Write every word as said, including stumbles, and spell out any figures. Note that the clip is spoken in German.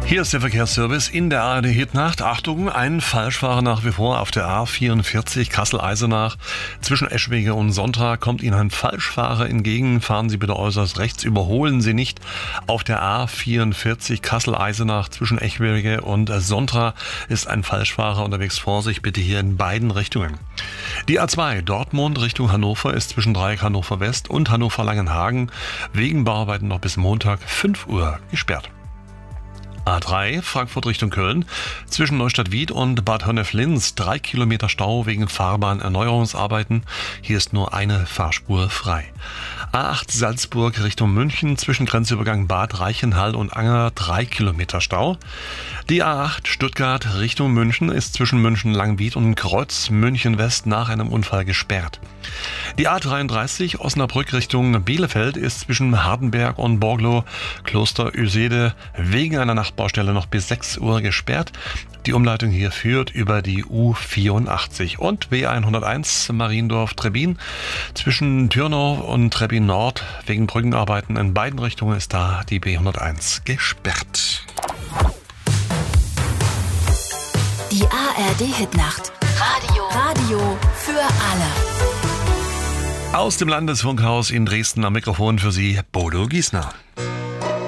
Hier ist der Verkehrsservice in der A R D-Hitnacht. Achtung, ein Falschfahrer nach wie vor auf der A vierundvierzig Kassel-Eisenach. Zwischen Eschwege und Sontra kommt Ihnen ein Falschfahrer entgegen. Fahren Sie bitte äußerst rechts, überholen Sie nicht. Auf der A vierundvierzig Kassel-Eisenach zwischen Eschwege und Sontra ist ein Falschfahrer unterwegs. Vorsicht bitte hier in beiden Richtungen. Die A zwei Dortmund Richtung Hannover ist zwischen Dreieck Hannover West und Hannover Langenhagen wegen Bauarbeiten noch bis Montag fünf Uhr gesperrt. A drei Frankfurt Richtung Köln zwischen Neustadt-Wied und Bad Honnef-Linz drei Kilometer Stau wegen Fahrbahnerneuerungsarbeiten. Hier ist nur eine Fahrspur frei. A acht Salzburg Richtung München zwischen Grenzübergang Bad Reichenhall und Anger drei Kilometer Stau. Die A acht Stuttgart Richtung München ist zwischen München-Langwied und Kreuz München West nach einem Unfall gesperrt. Die A dreiunddreißig Osnabrück Richtung Bielefeld ist zwischen Hardenberg und Borglo Kloster Ösede wegen einer Nachtbaustelle noch bis sechs Uhr gesperrt. Die Umleitung hier führt über die U vierundachtzig und B hunderteins Mariendorf-Trebbin zwischen Türnau und Trebbin Nord wegen Brückenarbeiten in beiden Richtungen ist da die B hunderteins gesperrt. Die A R D-Hitnacht. Radio. Radio für alle. Aus dem Landesfunkhaus in Dresden am Mikrofon für Sie Bodo Giesner.